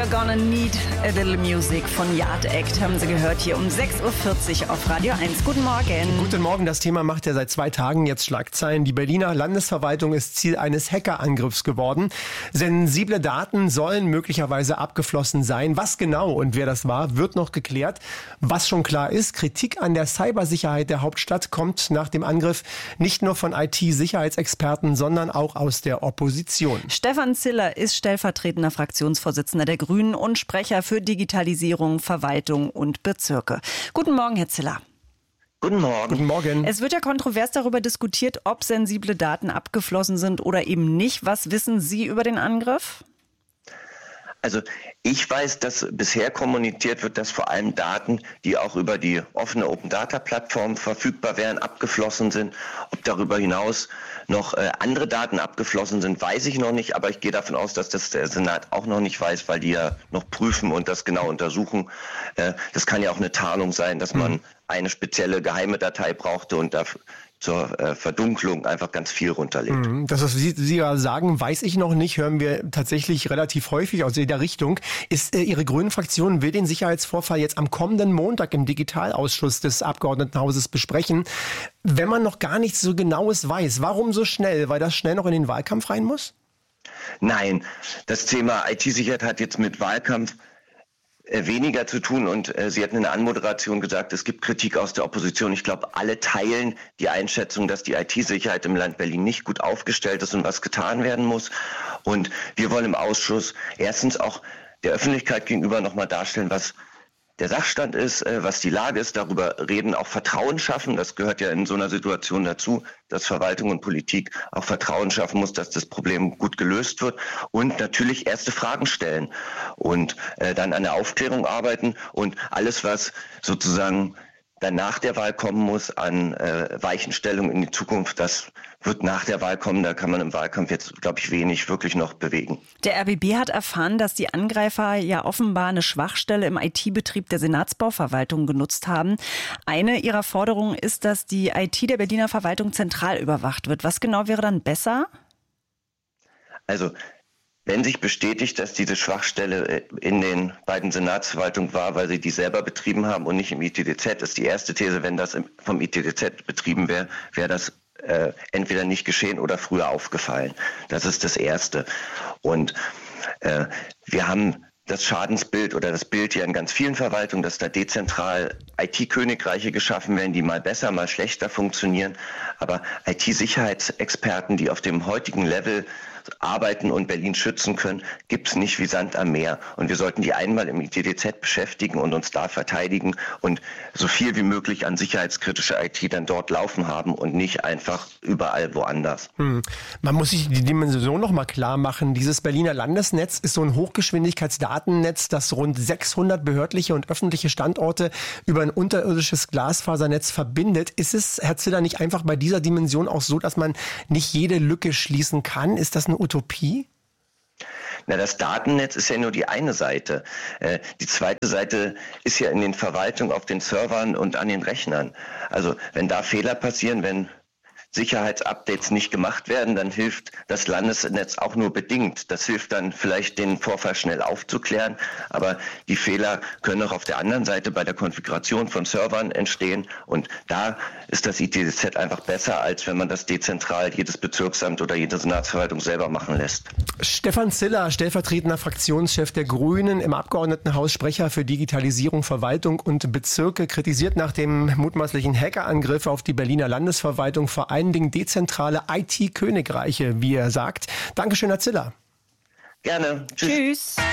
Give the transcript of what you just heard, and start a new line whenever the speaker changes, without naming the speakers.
Gonna Need a Little Music von Yard Act haben Sie gehört hier um 6.40 Uhr auf Radio 1. Guten Morgen.
Guten Morgen, das Thema macht ja seit 2 Tagen jetzt Schlagzeilen. Die Berliner Landesverwaltung ist Ziel eines Hackerangriffs geworden. Sensible Daten sollen möglicherweise abgeflossen sein. Was genau und wer das war, wird noch geklärt. Was schon klar ist, Kritik an der Cybersicherheit der Hauptstadt kommt nach dem Angriff nicht nur von IT-Sicherheitsexperten, sondern auch aus der Opposition.
Stefan Ziller ist stellvertretender Fraktionsvorsitzender der Grünen und Sprecher für Digitalisierung, Verwaltung und Bezirke. Guten Morgen, Herr Ziller.
Guten Morgen.
Guten Morgen.
Es wird ja kontrovers darüber diskutiert, ob sensible Daten abgeflossen sind oder eben nicht. Was wissen Sie über den Angriff?
Also ich weiß, dass bisher kommuniziert wird, dass vor allem Daten, die auch über die offene Open-Data-Plattform verfügbar wären, abgeflossen sind. Ob darüber hinaus noch andere Daten abgeflossen sind, weiß ich noch nicht. Aber ich gehe davon aus, dass das der Senat auch noch nicht weiß, weil die ja noch prüfen und das genau untersuchen. Das kann ja auch eine Tarnung sein, dass man eine spezielle geheime Datei brauchte und da zur Verdunklung einfach ganz viel runterlegt.
Das, was Sie ja sagen, weiß ich noch nicht, hören wir tatsächlich relativ häufig aus jeder Richtung. Ist Ihre Grünen-Fraktion will den Sicherheitsvorfall jetzt am kommenden Montag im Digitalausschuss des Abgeordnetenhauses besprechen. Wenn man noch gar nichts so Genaues weiß, warum so schnell? Weil das schnell noch in den Wahlkampf rein muss?
Nein, das Thema IT-Sicherheit hat jetzt mit Wahlkampf weniger zu tun und Sie hatten in der Anmoderation gesagt, es gibt Kritik aus der Opposition. Ich glaube, alle teilen die Einschätzung, dass die IT-Sicherheit im Land Berlin nicht gut aufgestellt ist und was getan werden muss. Und wir wollen im Ausschuss erstens auch der Öffentlichkeit gegenüber nochmal darstellen, was der Sachstand ist, was die Lage ist, darüber reden, auch Vertrauen schaffen. Das gehört ja in so einer Situation dazu, dass Verwaltung und Politik auch Vertrauen schaffen muss, dass das Problem gut gelöst wird und natürlich erste Fragen stellen und dann an der Aufklärung arbeiten und alles, was sozusagen dann nach der Wahl kommen muss an Weichenstellung in die Zukunft, das wird nach der Wahl kommen. Da kann man im Wahlkampf jetzt, glaube ich, wenig wirklich noch bewegen.
Der RBB hat erfahren, dass die Angreifer ja offenbar eine Schwachstelle im IT-Betrieb der Senatsbauverwaltung genutzt haben. Eine ihrer Forderungen ist, dass die IT der Berliner Verwaltung zentral überwacht wird. Was genau wäre dann besser?
Also wenn sich bestätigt, dass diese Schwachstelle in den beiden Senatsverwaltungen war, weil sie die selber betrieben haben und nicht im ITDZ, ist die erste These, wenn das vom ITDZ betrieben wäre, wäre das entweder nicht geschehen oder früher aufgefallen. Das ist das Erste. Und wir haben das Schadensbild oder das Bild hier in ganz vielen Verwaltungen, dass da dezentral IT-Königreiche geschaffen werden, die mal besser, mal schlechter funktionieren. Aber IT-Sicherheitsexperten, die auf dem heutigen Level arbeiten und Berlin schützen können, gibt es nicht wie Sand am Meer. Und wir sollten die einmal im ITDZ beschäftigen und uns da verteidigen und so viel wie möglich an sicherheitskritische IT dann dort laufen haben und nicht einfach überall woanders.
Man muss sich die Dimension noch mal klar machen. Dieses Berliner Landesnetz ist so ein Hochgeschwindigkeitsdatennetz, das rund 600 behördliche und öffentliche Standorte über ein unterirdisches Glasfasernetz verbindet. Ist es, Herr Ziller, nicht einfach bei dieser Dimension auch so, dass man nicht jede Lücke schließen kann? Ist das eine Utopie?
Na, das Datennetz ist ja nur die eine Seite. Die zweite Seite ist ja in den Verwaltungen, auf den Servern und an den Rechnern. Also wenn da Fehler passieren, wenn Sicherheitsupdates nicht gemacht werden, dann hilft das Landesnetz auch nur bedingt. Das hilft dann vielleicht, den Vorfall schnell aufzuklären, aber die Fehler können auch auf der anderen Seite bei der Konfiguration von Servern entstehen und da ist das ITDZ einfach besser, als wenn man das dezentral jedes Bezirksamt oder jede Senatsverwaltung selber machen lässt.
Stefan Ziller, stellvertretender Fraktionschef der Grünen im Abgeordnetenhaus, Sprecher für Digitalisierung, Verwaltung und Bezirke, kritisiert nach dem mutmaßlichen Hackerangriff auf die Berliner Landesverwaltung vor allen Dingen dezentrale IT-Königreiche, wie er sagt. Dankeschön, Herr Ziller.
Gerne.
Tschüss.